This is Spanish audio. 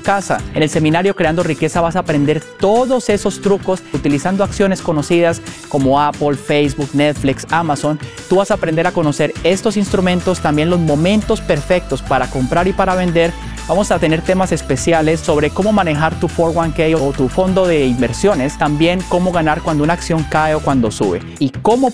casa. En el seminario Creando Riqueza vas a aprender todos esos trucos utilizando acciones conocidas como Apple, Facebook, Netflix, Amazon. Tú vas a aprender a conocer estos instrumentos, también los momentos perfectos para comprar y para vender. Vamos a tener temas especiales sobre cómo manejar tu 401k o tu fondo de inversiones, también cómo ganar cuando una acción cae o cuando sube y cómo